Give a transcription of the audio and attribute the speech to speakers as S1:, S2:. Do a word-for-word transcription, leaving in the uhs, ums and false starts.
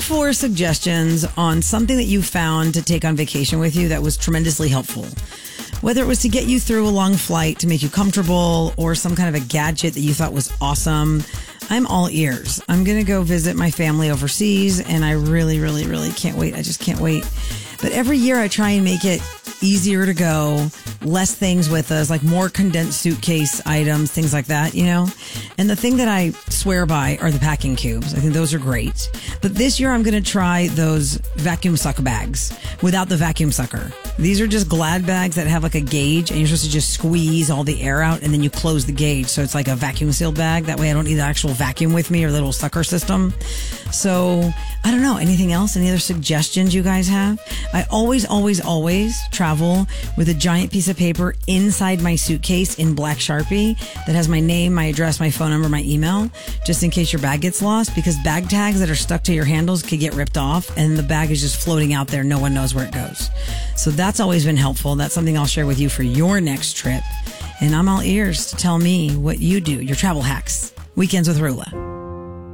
S1: for suggestions on something that you found to take on vacation with you that was tremendously helpful. Whether it was to get you through a long flight, to make you comfortable, or some kind of a gadget that you thought was awesome, I'm all ears. I'm going to go visit my family overseas, and I really, really, really can't wait. I just can't wait. But every year I try and make it easier to go, less things with us, like more condensed suitcase items, things like that, you know? And the thing that I swear by are the packing cubes. I think those are great. But this year I'm going to try those vacuum suck bags without the vacuum sucker. These are just Glad bags that have like a gauge, and you're supposed to just squeeze all the air out and then you close the gauge. So it's like a vacuum sealed bag. That way I don't need the actual vacuum with me or the little sucker system. So I don't know. Anything else? Any other suggestions you guys have? I always, always, always travel with a giant piece of paper inside my suitcase in black Sharpie that has my name, my address, my phone number, my email, just in case your bag gets lost, because bag tags that are stuck to your handles could get ripped off and the bag is just floating out there. No one knows where it goes. So that's always been helpful. That's something I'll share with you for your next trip. And I'm all ears to tell me what you do, your travel hacks. Weekends with Rula.